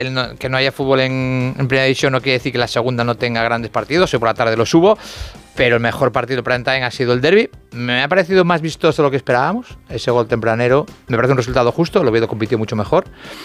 que no haya fútbol en primera división no quiere decir que la segunda no tenga grandes partidos. Hoy por la tarde lo subo, pero el mejor partido prime time ha sido el derbi. Me ha parecido más vistoso de lo que esperábamos. Ese gol tempranero me parece un resultado justo. El Oviedo compitió mucho mejor.